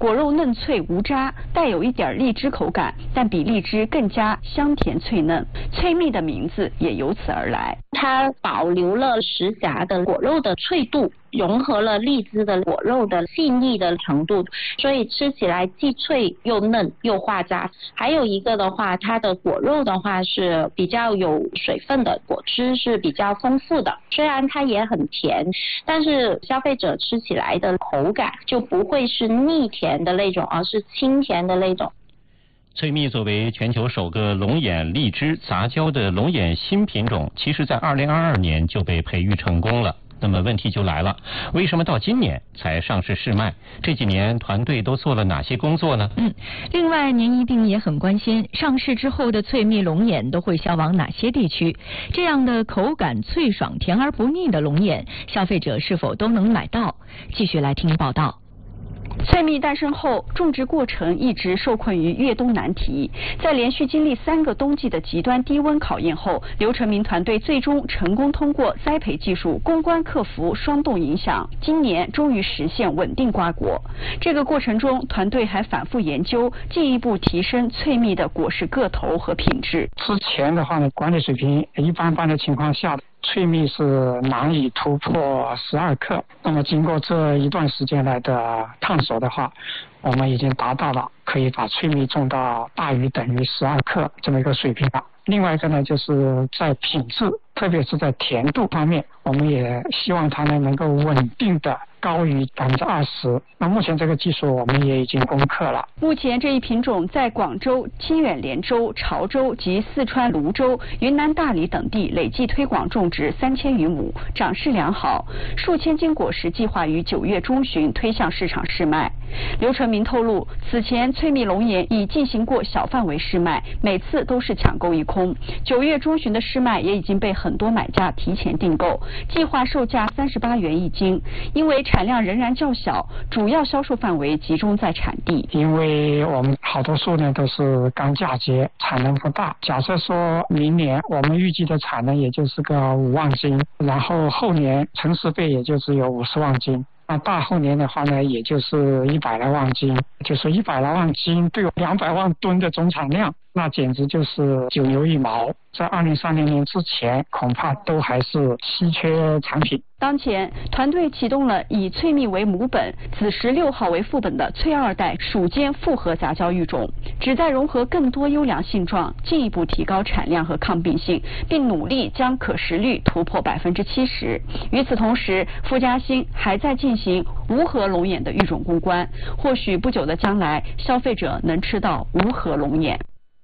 果肉嫩脆无渣，带有一点荔枝口感，但比荔枝更加香甜脆嫩。脆蜜的名字也由此而来。 它保留了食夹的果肉的脆度，融合了荔枝的果肉的细腻的程度，所以吃起来既脆又嫩又化渣。还有一个的话，它的果肉的话是比较有水分的，果汁是比较丰富的。虽然它也很甜，但是消费者吃起来的口感就不会是腻甜的那种，而是清甜的那种。 脆蜜作为全球首个龙眼荔枝杂交的龙眼新品种，其实在2022年就被培育成功了。那么问题就来了，为什么到今年才上市试卖？这几年团队都做了哪些工作呢？ 另外您一定也很关心，上市之后的脆蜜龙眼都会销往哪些地区？这样的口感脆爽、甜而不腻的龙眼，消费者是否都能买到？继续来听报道。 脆蜜诞生后，种植过程一直受困于越冬难题。在连续经历3个冬季的极端低温考验后，刘成明团队最终成功通过栽培技术攻关克服霜冻影响，今年终于实现稳定瓜果。这个过程中，团队还反复研究，进一步提升脆蜜的果实个头和品质。 之前的话呢，管理水平一般般的情况下，脆蜜是难以突破12克。那么经过这一段时间来的探索的话，我们已经达到了可以把脆蜜种到大于等于12克这么一个水平了。另外一个呢，就是在品质，特别是在甜度方面，我们也希望它呢能够稳定的高于20%。那目前这个技术我们也已经攻克了。 目前这一品种在广州、清远连州、潮州及四川泸州、云南大理等地累计推广种植3000余亩，长势良好。数千斤果实计划于9月中旬推向市场试卖。刘成明透露，此前脆蜜龙眼已进行过小范围试卖，每次都是抢购一空。9月中旬的试卖也已经被很多买家提前订购，计划售价38元一斤。因为产量仍然较小，主要销售范围集中在产地。 因为我们好多树呢都是刚嫁接，产能不大。假设说明年我们预计的产能也就是个5万斤，然后后年成熟倍也就只有50万斤。那大后年的话呢，也就是100来万斤，就是100来万斤对200万吨的总产量，那简直就是九牛一毛。在2030年之前，恐怕都还是稀缺产品。 当前，团队启动了以脆蜜为母本、子实6号为副本的脆2代属间复合杂交育种，旨在融合更多优良性状，进一步提高产量和抗病性，并努力将可食率突破70%。与此同时，傅家兴还在进行无核龙眼的育种攻关，或许不久的将来，消费者能吃到无核龙眼。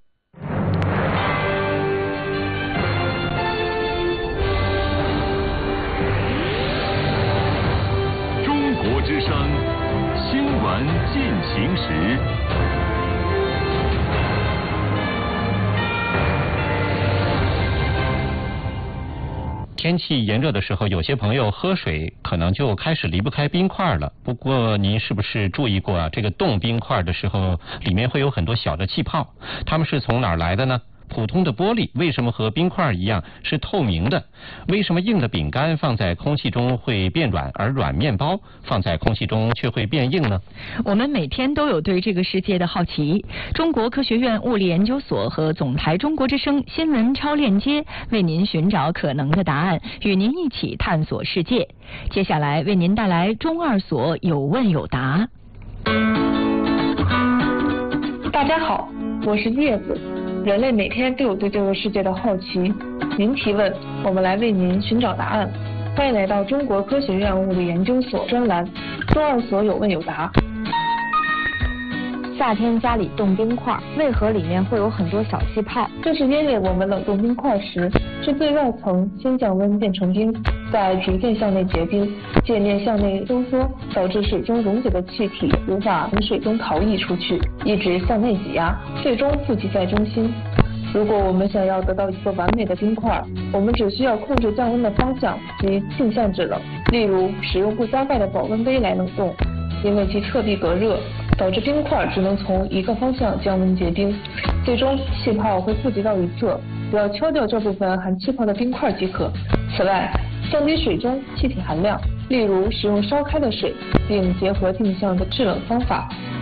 中国之声新闻进行时。 天气炎热的时候，有些朋友喝水可能就开始离不开冰块了。不过您是不是注意过啊？这个冻冰块的时候，里面会有很多小的气泡，它们是从哪儿来的呢？普通的玻璃为什么和冰块一样是透明的？为什么硬的饼干放在空气中会变软，而软面包放在空气中却会变硬呢？ 我们每天都有对这个世界的好奇。中国科学院物理研究所和总台中国之声新闻超链接为您寻找可能的答案，与您一起探索世界。接下来为您带来中2所有问有答。 大家好，我是叶子。人类每天都有对这个世界的好奇，您提问，我们来为您寻找答案。欢迎来到中国科学院物理研究所专栏，中2所有问有答。 夏天家里冻冰块，为何里面会有很多小气泡？ 这是因为我们冷冻冰块时，是最外层先降温变成冰，再逐渐向内结冰，界面向内收缩，导致水中溶解的气体无法从水中逃逸出去，一直向内挤压，最终富集在中心。如果我们想要得到一个完美的冰块，我们只需要控制降温的方向及镜像制冷，例如使用不加盖的保温杯来冷冻，因为其彻底隔热，导致冰块只能从一个方向降温结冰，最终气泡会富集到一侧，只要敲掉这部分含气泡的冰块即可。此外，降低水中气体含量，例如使用烧开的水，并结合镜像的制冷方法，